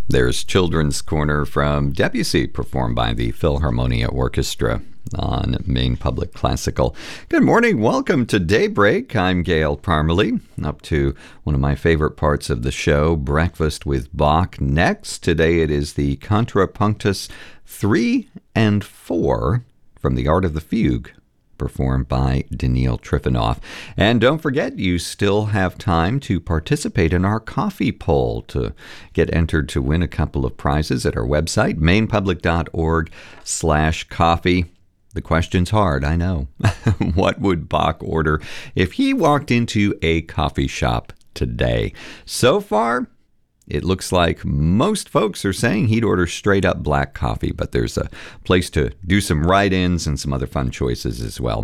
There's Children's Corner from Debussy, performed by the Philharmonia Orchestra on Maine Public Classical. Good morning. Welcome to Daybreak. I'm Gail Parmalee, up to one of my favorite parts of the show, Breakfast with Bach. Next, today it is the Contrapunctus 3 and 4 from The Art of the Fugue, performed by Daniil Trifonov. And don't forget, you still have time to participate in our coffee poll to get entered to win a couple of prizes at our website, mainepublic.org/coffee. The question's hard, I know. What would Bach order if he walked into a coffee shop today? So far, it looks like most folks are saying he'd order straight up black coffee, but there's a place to do some write-ins and some other fun choices as well.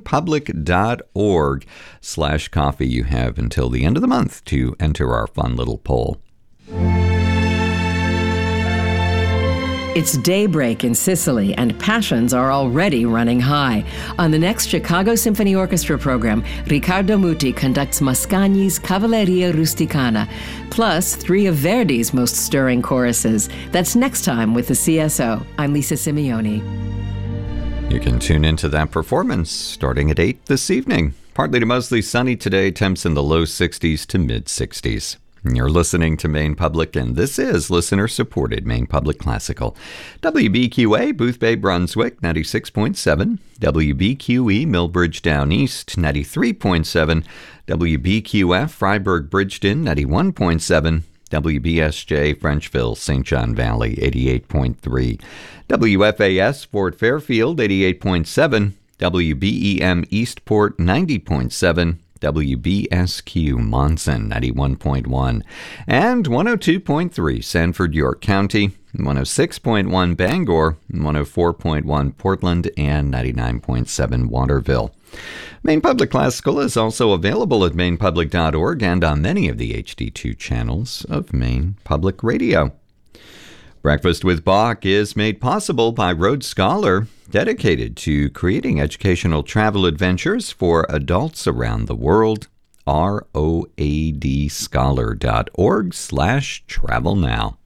mainepublic.org/coffee. You have until the end of the month to enter our fun little poll. It's daybreak in Sicily, and passions are already running high. On the next Chicago Symphony Orchestra program, Riccardo Muti conducts Mascagni's Cavalleria Rusticana, plus 3 of Verdi's most stirring choruses. That's next time with the CSO. I'm Lisa Simeone. You can tune into that performance starting at 8 this evening. Partly to mostly sunny today, temps in the low 60s to mid-60s. You're listening to Maine Public, and this is listener-supported Maine Public Classical. WBQA, Booth Bay, Brunswick, 96.7. WBQE, Millbridge Down East, 93.7. WBQF, Freiburg Bridgeton, 91.7. WBSJ, Frenchville, St. John Valley, 88.3. WFAS, Fort Fairfield, 88.7. WBEM, Eastport, 90.7. WBSQ Monson, 91.1, and 102.3 Sanford, York County, 106.1 Bangor, 104.1 Portland, and 99.7 Waterville. Maine Public Classical is also available at mainepublic.org and on many of the HD2 channels of Maine Public Radio. Breakfast with Bach is made possible by Road Scholar, dedicated to creating educational travel adventures for adults around the world. ROADscholar.org/travel now.